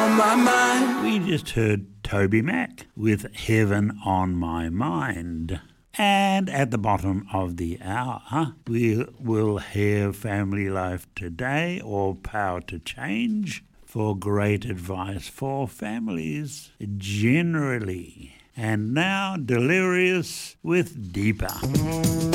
on my mind. We just heard Toby Mac with Heaven on My Mind. And at the bottom of the hour, we will hear Family Life Today or Power to Change for great advice for families generally. And now Delirious with Deeper.